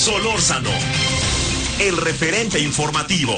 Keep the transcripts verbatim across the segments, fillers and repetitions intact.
Solórzano, el referente informativo.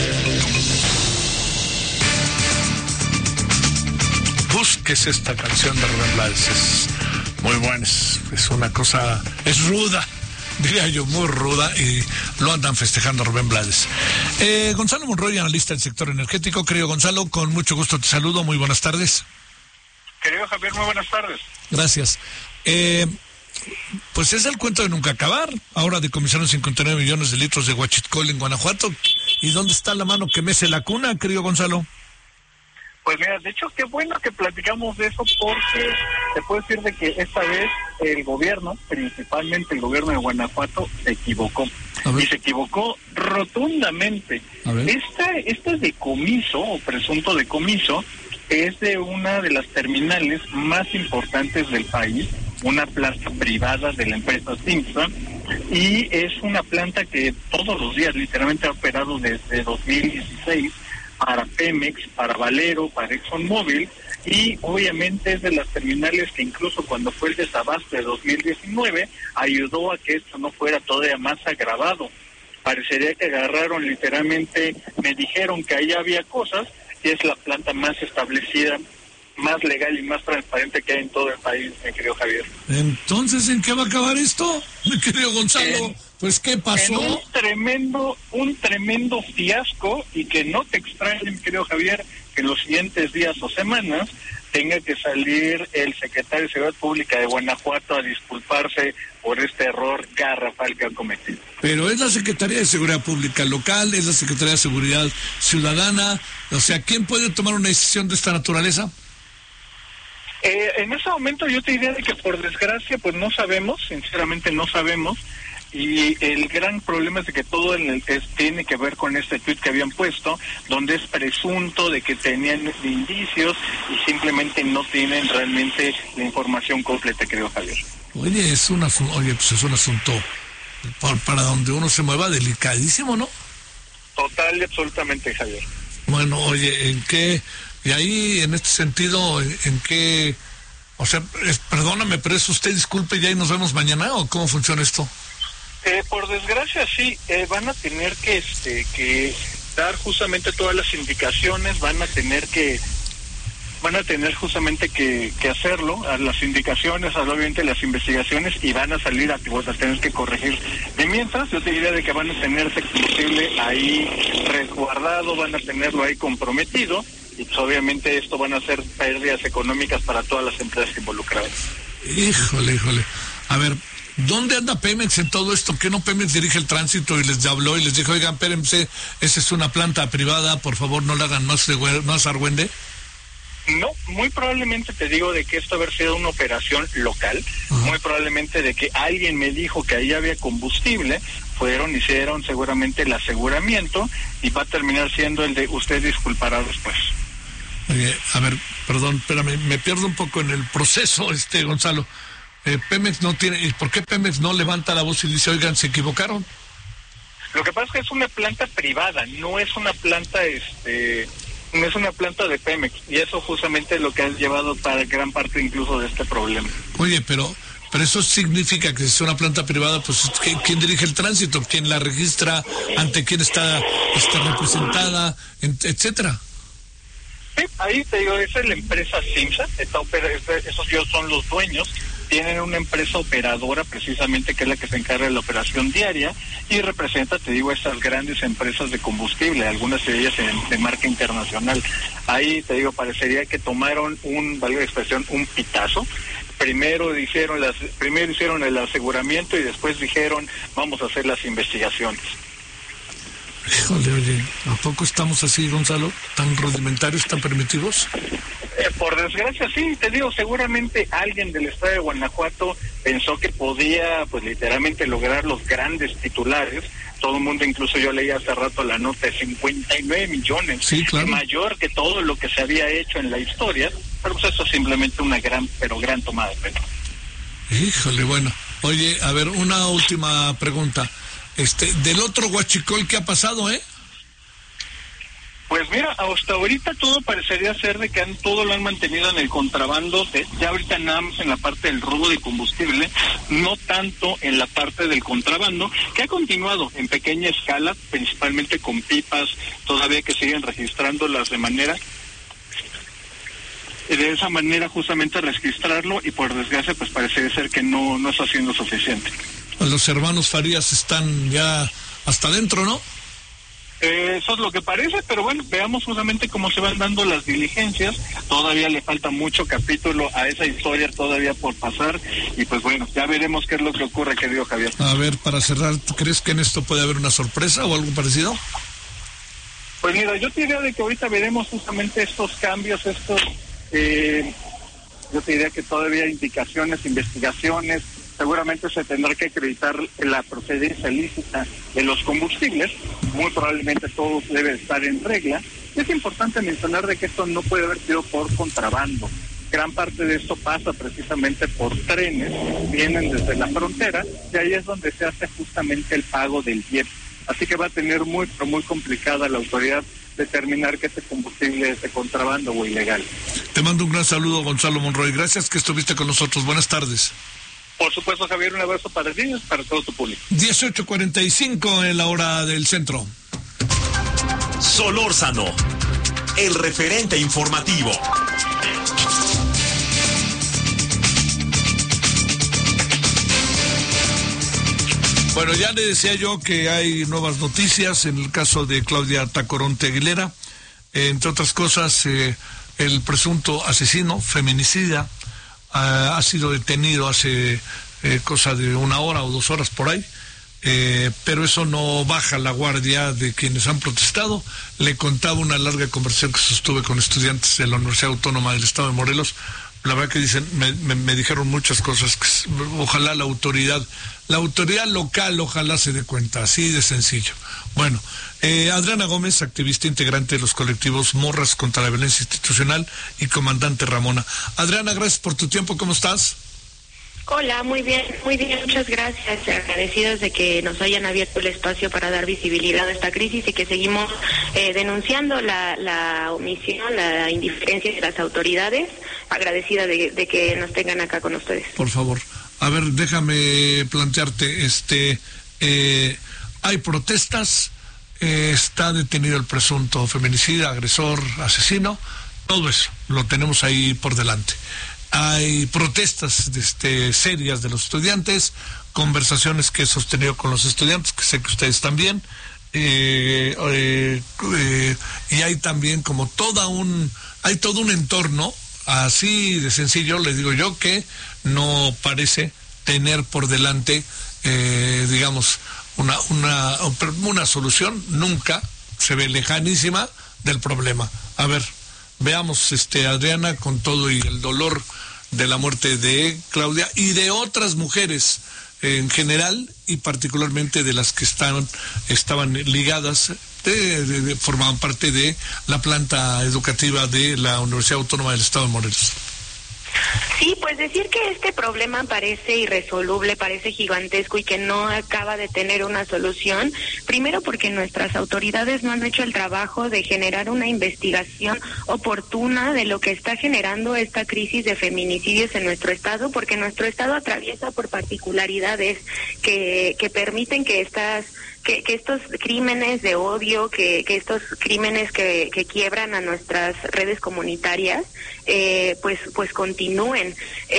Búsquese esta canción de Rubén Blades, es muy buena, es, es una cosa, es ruda, diría yo, muy ruda, y lo andan festejando Rubén Blades. Eh, Gonzalo Monroy, analista del sector energético. Querido Gonzalo, con mucho gusto te saludo, muy buenas tardes. Querido Javier, muy buenas tardes. Gracias. Eh, pues es el cuento de nunca acabar. Ahora decomisaron cincuenta y nueve millones de litros de huachicol en Guanajuato. ¿Y dónde está la mano que mece la cuna, querido Gonzalo? Pues mira, de hecho, qué bueno que platicamos de eso, porque te puedo decir de que esta vez el gobierno, principalmente el gobierno de Guanajuato, se equivocó. Y se equivocó rotundamente. Este, este decomiso, o presunto decomiso, es de una de las terminales más importantes del país, una planta privada de la empresa Simpson, y es una planta que todos los días literalmente ha operado desde dos mil dieciséis para Pemex, para Valero, para ExxonMobil, y obviamente es de las terminales que incluso cuando fue el desabasto de dos mil diecinueve ayudó a que esto no fuera todavía más agravado. Parecería que agarraron literalmente, me dijeron que ahí había cosas, y es la planta más establecida, más legal y más transparente que hay en todo el país, mi querido Javier. Entonces, ¿en qué va a acabar esto, mi querido Gonzalo? En, pues, ¿qué pasó? En un tremendo, un tremendo fiasco, y que no te extrañe, mi querido Javier, que en los siguientes días o semanas tenga que salir el secretario de Seguridad Pública de Guanajuato a disculparse por este error garrafal que han cometido. Pero es la Secretaría de Seguridad Pública local, es la Secretaría de Seguridad Ciudadana, o sea, ¿quién puede tomar una decisión de esta naturaleza? Eh, en ese momento yo te diría de que por desgracia pues no sabemos, sinceramente no sabemos, y el gran problema es de que todo en el, es, tiene que ver con este tuit que habían puesto, donde es presunto de que tenían indicios y simplemente no tienen realmente la información completa, querido Javier. Oye, es un asunto, oye, pues es un asunto por, para donde uno se mueva delicadísimo, ¿no? Total y absolutamente, Javier. Bueno, oye, ¿en qué? Y ahí, en este sentido, ¿en, en qué? O sea, es, perdóname, pero es usted, disculpe, ya y nos vemos mañana, ¿o cómo funciona esto? Eh, por desgracia, sí, eh, van a tener que, este, que dar justamente todas las indicaciones, van a tener que, van a tener justamente que, que hacerlo, a las indicaciones, a, obviamente las investigaciones, y van a salir a, a tener que corregir. De mientras, yo te diría de que van a tener ese combustible ahí resguardado, van a tenerlo ahí comprometido, y pues obviamente esto van a ser pérdidas económicas para todas las empresas involucradas. Híjole, híjole. A ver, ¿dónde anda Pemex en todo esto? ¿Qué no Pemex dirige el tránsito y les habló y les dijo, oigan, espérense, esa es una planta privada, por favor no la hagan más, de, más argüende? No, muy probablemente te digo de que esto haber sido una operación local, uh-huh. Muy probablemente de que alguien me dijo que ahí había combustible, fueron, hicieron seguramente el aseguramiento, y va a terminar siendo el de usted disculpará después. Oye, a ver, perdón, espérame, me pierdo un poco en el proceso, este Gonzalo. Eh, Pemex no tiene, ¿y por qué Pemex no levanta la voz y dice, oigan, se equivocaron? Lo que pasa es que es una planta privada, no es una planta, este, no es una planta de Pemex, y eso justamente es lo que ha llevado para gran parte incluso de este problema. Oye, pero, pero eso significa que si es una planta privada, pues ¿quién dirige el tránsito? ¿Quién la registra? ¿Ante quién está, está representada? Etcétera. Sí, ahí te digo, esa es la empresa Simsa, esta opera, esos ellos son los dueños, tienen una empresa operadora precisamente que es la que se encarga de la operación diaria y representa, te digo, esas grandes empresas de combustible, algunas de ellas en, de marca internacional. Ahí, te digo, parecería que tomaron un, valga la expresión, un pitazo. Primero hicieron, las, primero hicieron el aseguramiento y después dijeron, vamos a hacer las investigaciones. Híjole, oye, ¿a poco estamos así, Gonzalo? ¿Tan rudimentarios, tan primitivos? Eh, por desgracia, sí, te digo, seguramente alguien del estado de Guanajuato pensó que podía, pues literalmente, lograr los grandes titulares. Todo el mundo, incluso yo leí hace rato la nota de cincuenta y nueve millones, sí, claro, mayor que todo lo que se había hecho en la historia, pero pues eso es simplemente una gran, pero gran toma de pelo. Híjole, bueno. Oye, a ver, una última pregunta. Este, del otro huachicol, ¿qué ha pasado, eh? Pues mira, hasta ahorita todo parecería ser de que han, todo lo han mantenido en el contrabando, de, ya ahorita nada más en la parte del robo de combustible, no tanto en la parte del contrabando, que ha continuado en pequeña escala, principalmente con pipas, todavía que siguen registrándolas de manera, de esa manera justamente registrarlo, y por desgracia pues parece ser que no, no está siendo suficiente. Los hermanos Farías están ya hasta adentro, ¿no? Eh, eso es lo que parece, pero bueno, veamos justamente cómo se van dando las diligencias. Todavía le falta mucho capítulo a esa historia todavía por pasar, y pues bueno, ya veremos qué es lo que ocurre, querido Javier. A ver, para cerrar, ¿tú crees que en esto puede haber una sorpresa o algo parecido? Pues mira, yo te diría de que ahorita veremos justamente estos cambios, estos, eh, yo te diría que todavía hay indicaciones, investigaciones. Seguramente se tendrá que acreditar la procedencia lícita de los combustibles, muy probablemente todo debe estar en regla. Es importante mencionar de que esto no puede haber sido por contrabando. Gran parte de esto pasa precisamente por trenes, vienen desde la frontera, y ahí es donde se hace justamente el pago del I E P. Así que va a tener muy, pero muy complicada la autoridad determinar que ese combustible es de contrabando o ilegal. Te mando un gran saludo, Gonzalo Monroy. Gracias que estuviste con nosotros. Buenas tardes. Por supuesto, Javier, un abrazo para ti y para todo tu público. dieciocho cuarenta y cinco en la hora del centro. Solórzano, el referente informativo. Bueno, ya le decía yo que hay nuevas noticias en el caso de Claudia Tacoronte Aguilera. Eh, entre otras cosas, eh, el presunto asesino, feminicida, Uh, ha sido detenido hace eh, cosa de una hora o dos horas por ahí, eh, pero eso no baja la guardia de quienes han protestado. Le contaba una larga conversación que sostuve con estudiantes de la Universidad Autónoma del Estado de Morelos. La verdad que dicen, me, me, me dijeron muchas cosas, que ojalá la autoridad, la autoridad local ojalá se dé cuenta, así de sencillo. Bueno, eh, Adriana Gómez, activista integrante de los colectivos Morras contra la Violencia Institucional, y comandante Ramona. Adriana, gracias por tu tiempo, ¿cómo estás? Hola, muy bien, muy bien, muchas gracias, agradecidos de que nos hayan abierto el espacio para dar visibilidad a esta crisis y que seguimos eh, denunciando la, la omisión, la indiferencia de las autoridades, agradecida de, de que nos tengan acá con ustedes. Por favor, a ver, déjame plantearte, este, eh, hay protestas, eh, está detenido el presunto feminicida, agresor, asesino, todo eso lo tenemos ahí por delante. Hay protestas este, serias de los estudiantes, conversaciones que he sostenido con los estudiantes, que sé que ustedes también, eh, eh, eh, y hay también como toda un, hay todo un entorno, así de sencillo, les digo yo, que no parece tener por delante, eh, digamos, una, una, una solución, nunca se ve lejanísima del problema. A ver, veamos, este, Adriana, con todo y el dolor de la muerte de Claudia y de otras mujeres en general, y particularmente de las que estaban, estaban ligadas, de, de, de, formaban parte de la planta educativa de la Universidad Autónoma del Estado de Morelos. Sí, pues decir que este problema parece irresoluble, parece gigantesco y que no acaba de tener una solución, primero porque nuestras autoridades no han hecho el trabajo de generar una investigación oportuna de lo que está generando esta crisis de feminicidios en nuestro estado, porque nuestro estado atraviesa por particularidades que, que permiten que estas Que, que estos crímenes de odio, que, que estos crímenes que, que quiebran a nuestras redes comunitarias, eh, pues pues continúen.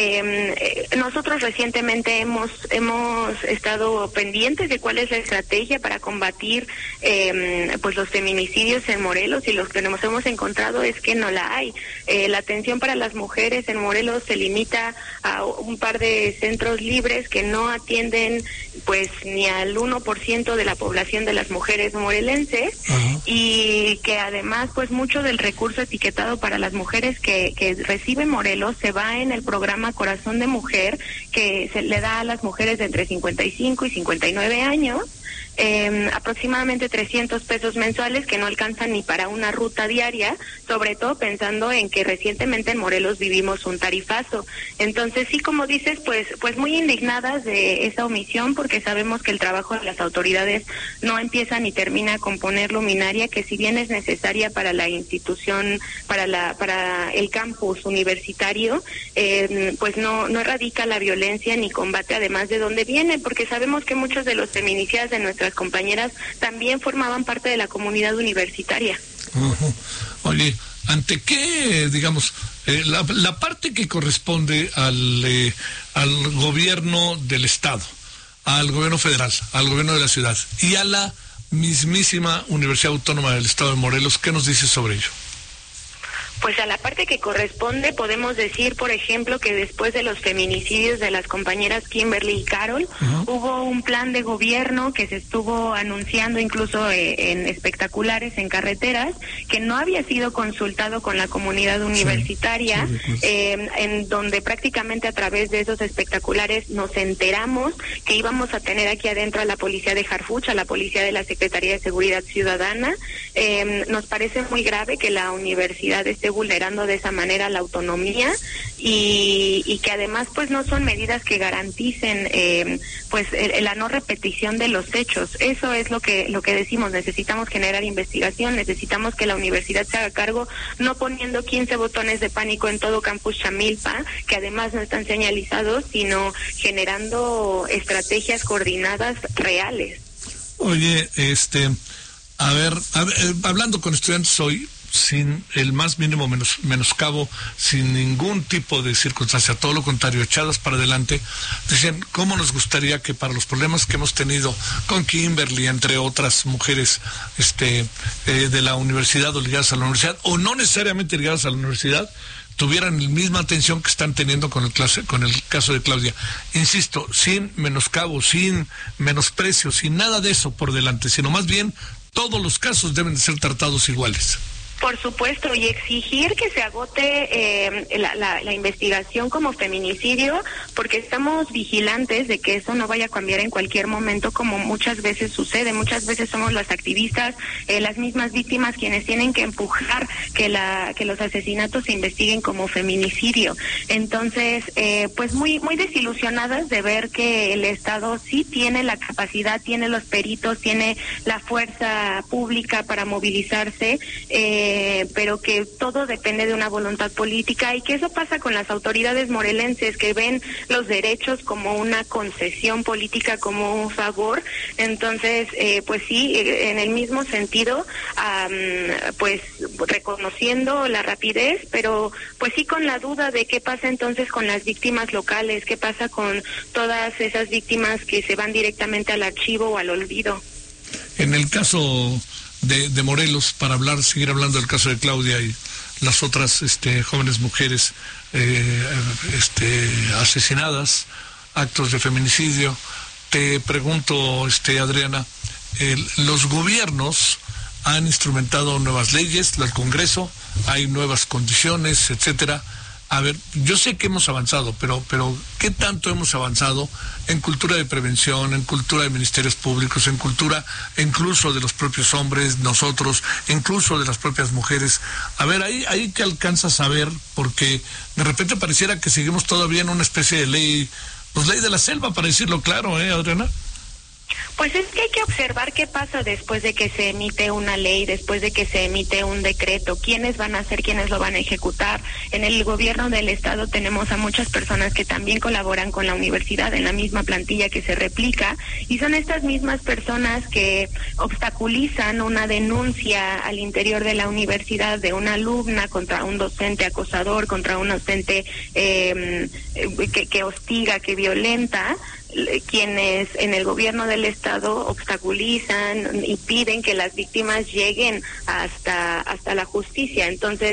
Eh, nosotros recientemente hemos hemos estado pendientes de cuál es la estrategia para combatir eh, pues los feminicidios en Morelos, y lo que nos hemos encontrado es que no la hay. Eh, la atención para las mujeres en Morelos se limita a un par de centros libres que no atienden pues ni al uno por ciento de la población de las mujeres morelenses. Uh-huh. Y que además pues mucho del recurso etiquetado para las mujeres que, que recibe Morelos se va en el programa Corazón de Mujer, que se le da a las mujeres de entre cincuenta y cinco y cincuenta y nueve años. Eh, aproximadamente trescientos pesos mensuales que no alcanzan ni para una ruta diaria, sobre todo pensando en que recientemente en Morelos vivimos un tarifazo. Entonces sí, como dices, pues pues muy indignadas de esa omisión, porque sabemos que el trabajo de las autoridades no empieza ni termina con poner luminarias maquinaria que, si bien es necesaria para la institución, para la para el campus universitario, eh, pues no no erradica la violencia ni combate, además de dónde viene, porque sabemos que muchos de los feminicidas de nuestras compañeras también formaban parte de la comunidad universitaria. Uh-huh. Oye, ¿ante qué, digamos, eh, la, la parte que corresponde al, eh, al gobierno del Estado, al gobierno federal, al gobierno de la ciudad y a la mismísima Universidad Autónoma del Estado de Morelos, qué nos dice sobre ello? Pues a la parte que corresponde podemos decir, por ejemplo, que después de los feminicidios de las compañeras Kimberly y Carol, uh-huh. hubo un plan de gobierno que se estuvo anunciando incluso eh, en espectaculares en carreteras, que no había sido consultado con la comunidad universitaria, sí, sí, eh, en donde prácticamente a través de esos espectaculares nos enteramos que íbamos a tener aquí adentro a la policía de Harfuch, a la policía de la Secretaría de Seguridad Ciudadana. Eh, nos parece muy grave que la universidad esté vulnerando de esa manera la autonomía y, y que además pues no son medidas que garanticen eh, pues el, la no repetición de los hechos. Eso es lo que lo que decimos, necesitamos generar investigación, necesitamos que la universidad se haga cargo, no poniendo quince botones de pánico en todo campus Chamilpa, que además no están señalizados, sino generando estrategias coordinadas reales. Oye, este, a ver, a ver hablando con estudiantes hoy, sin el más mínimo menos, menoscabo, sin ningún tipo de circunstancia, todo lo contrario, echadas para adelante, dicen cómo nos gustaría que para los problemas que hemos tenido con Kimberly, entre otras mujeres este eh, de la universidad o ligadas a la universidad, o no necesariamente ligadas a la universidad, tuvieran la misma atención que están teniendo con el, clase, con el caso de Claudia. Insisto, sin menoscabo, sin menosprecio, sin nada de eso por delante, sino más bien todos los casos deben de ser tratados iguales. Por supuesto, y exigir que se agote eh, la, la, la investigación como feminicidio, porque estamos vigilantes de que eso no vaya a cambiar en cualquier momento, como muchas veces sucede. Muchas veces somos los activistas, eh, las mismas víctimas, quienes tienen que empujar que la que los asesinatos se investiguen como feminicidio. Entonces, eh, pues muy muy desilusionadas de ver que el Estado sí tiene la capacidad, tiene los peritos, tiene la fuerza pública para movilizarse, eh, Eh, pero que todo depende de una voluntad política, y que eso pasa con las autoridades morelenses, que ven los derechos como una concesión política, como un favor. Entonces, eh, pues sí, en el mismo sentido, um, pues reconociendo la rapidez, pero pues sí con la duda de qué pasa entonces con las víctimas locales, qué pasa con todas esas víctimas que se van directamente al archivo o al olvido. En el caso De, de Morelos, para hablar, seguir hablando del caso de Claudia y las otras este, jóvenes mujeres eh, este, asesinadas, actos de feminicidio, te pregunto, este, Adriana, el, los gobiernos han instrumentado nuevas leyes, el Congreso, hay nuevas condiciones, etcétera. A ver, yo sé que hemos avanzado, pero, pero ¿qué tanto hemos avanzado en cultura de prevención, en cultura de ministerios públicos, en cultura incluso de los propios hombres, nosotros, incluso de las propias mujeres? A ver, ahí, ahí que alcanzas a ver, porque de repente pareciera que seguimos todavía en una especie de ley, pues ley de la selva, para decirlo claro, ¿eh, Adriana? Pues es que hay que observar qué pasa después de que se emite una ley, después de que se emite un decreto, quiénes van a ser, quiénes lo van a ejecutar. En el gobierno del Estado tenemos a muchas personas que también colaboran con la universidad en la misma plantilla que se replica, y son estas mismas personas que obstaculizan una denuncia al interior de la universidad de una alumna contra un docente acosador, contra un docente eh, que, que hostiga, que violenta, quienes en el gobierno del Estado obstaculizan y piden que las víctimas lleguen hasta hasta la justicia. Entonces,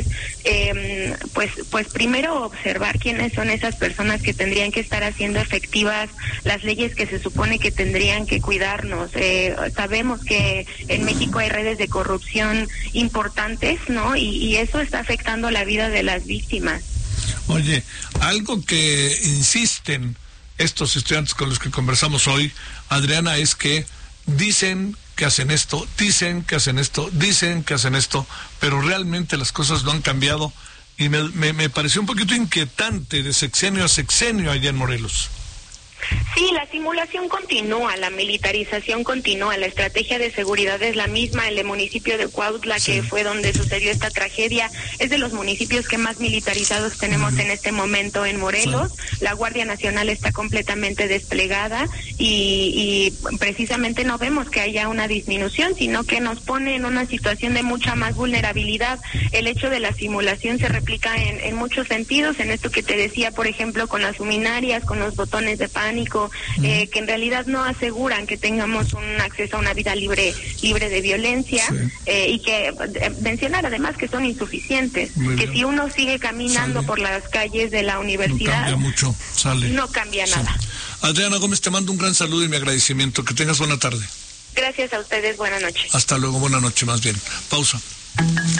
eh, pues pues primero observar quiénes son esas personas que tendrían que estar haciendo efectivas las leyes que se supone que tendrían que cuidarnos. Eh, sabemos que en México hay redes de corrupción importantes, ¿no? Y, y eso está afectando la vida de las víctimas. Oye, algo que insisten estos estudiantes con los que conversamos hoy, Adriana, es que dicen que hacen esto, dicen que hacen esto, dicen que hacen esto, pero realmente las cosas no han cambiado, y me, me, me pareció un poquito inquietante de sexenio a sexenio allá en Morelos. Sí, la simulación continúa, la militarización continúa, la estrategia de seguridad es la misma. El municipio de Cuautla, sí. que fue donde sucedió esta tragedia, es de los municipios que más militarizados tenemos uh-huh. en este momento en Morelos. Sí. La Guardia Nacional está completamente desplegada y, y precisamente no vemos que haya una disminución, sino que nos pone en una situación de mucha más vulnerabilidad. El hecho de la simulación se replica en, en muchos sentidos, en esto que te decía, por ejemplo, con las luminarias, con los botones de pánico, uh-huh. eh, que en realidad no aseguran que tengamos un acceso a una vida libre libre de violencia, sí. eh, y que eh, mencionar además que son insuficientes. Muy que bien. Si uno sigue caminando sale. Por las calles de la universidad, no cambia mucho, sale. No cambia sí. nada. Adriana Gómez, te mando un gran saludo y mi agradecimiento. Que tengas buena tarde. Gracias a ustedes, buena noche. Hasta luego, buena noche más bien. Pausa.